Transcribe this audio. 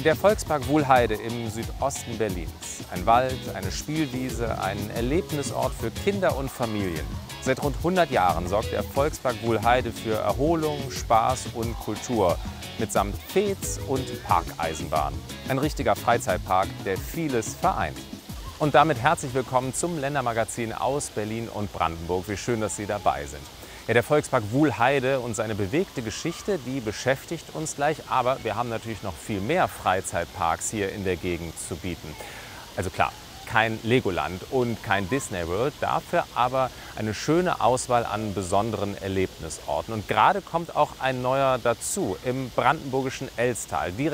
Der Volkspark Wuhlheide im Südosten Berlins. Ein Wald, eine Spielwiese, ein Erlebnisort für Kinder und Familien. Seit rund 100 Jahren sorgt der Volkspark Wuhlheide für Erholung, Spaß und Kultur. Mitsamt Fez und Parkeisenbahn. Ein richtiger Freizeitpark, der vieles vereint. Und damit herzlich willkommen zum Ländermagazin aus Berlin und Brandenburg. Wie schön, dass Sie dabei sind. Ja, der Volkspark Wuhlheide und seine bewegte Geschichte, die beschäftigt uns gleich. Aber wir haben natürlich noch viel mehr Freizeitparks hier in der Gegend zu bieten. Also klar, kein Legoland und kein Disney World, dafür aber eine schöne Auswahl an besonderen Erlebnisorten. Und gerade kommt auch ein neuer dazu im brandenburgischen Elstal, direkt